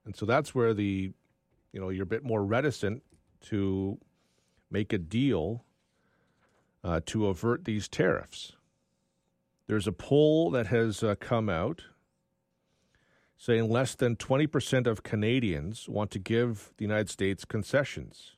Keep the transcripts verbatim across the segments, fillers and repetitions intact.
And so that's where the, you know, you're a bit more reticent to make a deal uh, to avert these tariffs. There's a poll that has uh, come out saying less than twenty percent of Canadians want to give the United States concessions.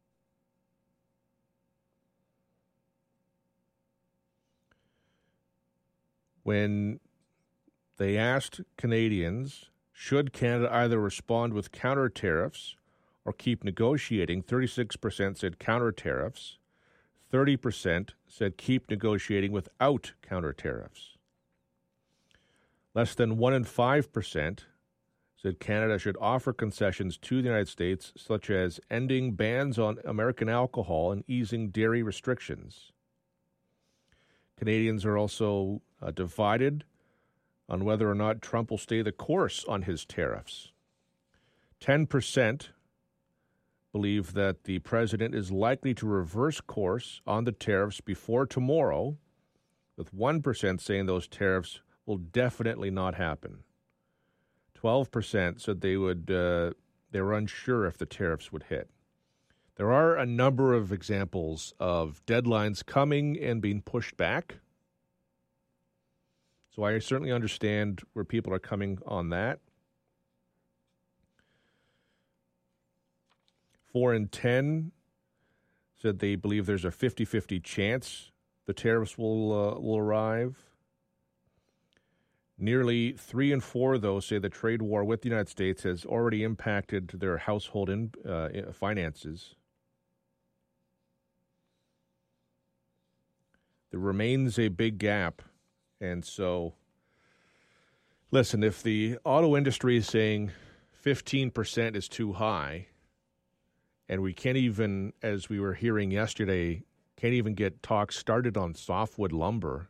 When they asked Canadians, should Canada either respond with counter tariffs or keep negotiating, thirty-six percent said counter tariffs, thirty percent said keep negotiating without counter tariffs. Less than one in five percent said Canada should offer concessions to the United States, such as ending bans on American alcohol and easing dairy restrictions. Canadians are also uh, divided on whether or not Trump will stay the course on his tariffs. ten percent believe that the president is likely to reverse course on the tariffs before tomorrow, with one percent saying those tariffs will definitely not happen. twelve percent said they would uh, they were unsure if the tariffs would hit. There are a number of examples of deadlines coming and being pushed back. So I certainly understand where people are coming on that. Four in ten said they believe there's a fifty-fifty chance the tariffs will uh, will arrive. Nearly three in four, though, say the trade war with the United States has already impacted their household in, uh, finances. There remains a big gap. And so, listen, if the auto industry is saying fifteen percent is too high, and we can't even, as we were hearing yesterday, can't even get talks started on softwood lumber,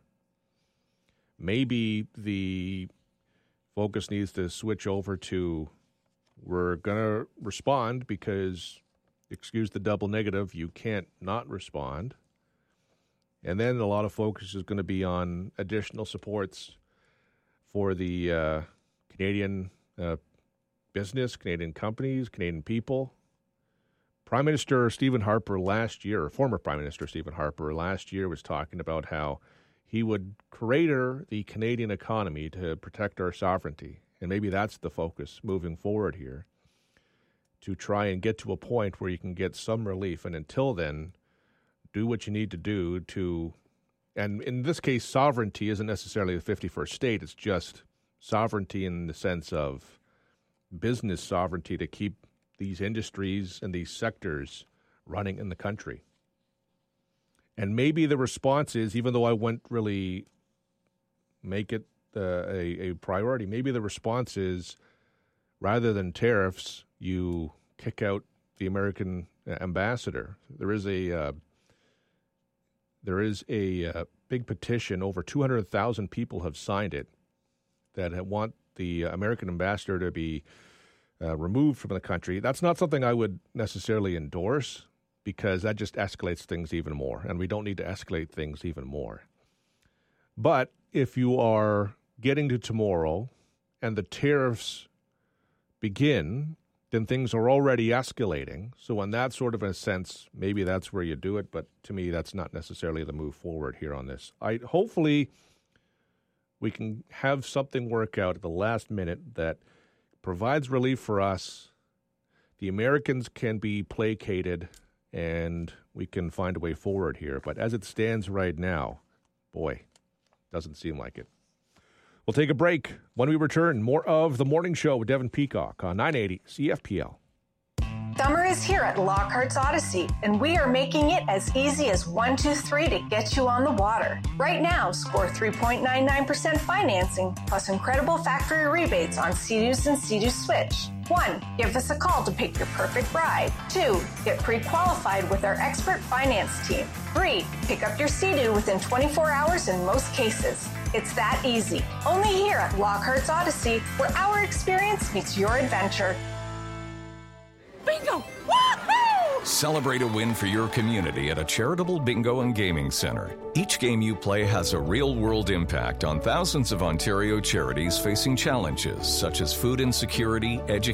maybe the focus needs to switch over to we're going to respond because, excuse the double negative, you can't not respond. And then a lot of focus is going to be on additional supports for the uh, Canadian uh, business, Canadian companies, Canadian people. Prime Minister Stephen Harper last year, or former Prime Minister Stephen Harper last year, was talking about how he would crater the Canadian economy to protect our sovereignty. And maybe that's the focus moving forward here, to try and get to a point where you can get some relief. And until then, do what you need to do to, and in this case, sovereignty isn't necessarily the fifty-first state. It's just sovereignty in the sense of business sovereignty to keep these industries and these sectors running in the country. And maybe the response is, even though I wouldn't really make it uh, a, a priority, maybe the response is, rather than tariffs, you kick out the American ambassador. There is a uh, there is a uh, big petition. Over two hundred thousand people have signed it that want the American ambassador to be uh, removed from the country. That's not something I would necessarily endorse, because that just escalates things even more, and we don't need to escalate things even more. But if you are getting to tomorrow and the tariffs begin, then things are already escalating. So in that sort of a sense, maybe that's where you do it. But to me, that's not necessarily the move forward here on this. I hopefully we can have something work out at the last minute that provides relief for us. The Americans can be placated, and we can find a way forward here. But as it stands right now, boy, doesn't seem like it. We'll take a break. When we return, more of The Morning Show with Devin Peacock on nine eighty C F P L. Summer is here at Lockhart's Odyssey, and we are making it as easy as one, two, three to get you on the water. Right now, score three point nine nine percent financing plus incredible factory rebates on Sea-Doos and Sea-Doo Switch. One, give us a call to pick your perfect ride. Two, get pre-qualified with our expert finance team. Three, pick up your Sea-Doo within twenty-four hours in most cases. It's that easy. Only here at Lockhart's Odyssey, where our experience meets your adventure. Bingo! Woohoo! Celebrate a win for your community at a charitable bingo and gaming center. Each game you play has a real-world impact on thousands of Ontario charities facing challenges such as food insecurity, education,